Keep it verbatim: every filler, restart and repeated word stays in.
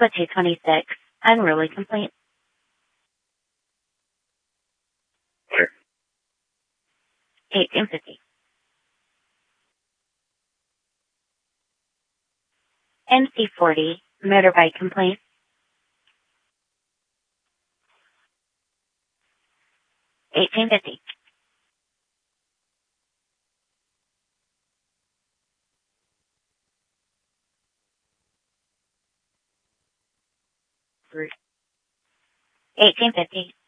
with two twenty-six, unruly complaint. Sure. eighteen fifty. M C forty, motorbike complaint. eighteen fifty. eighteen fifty.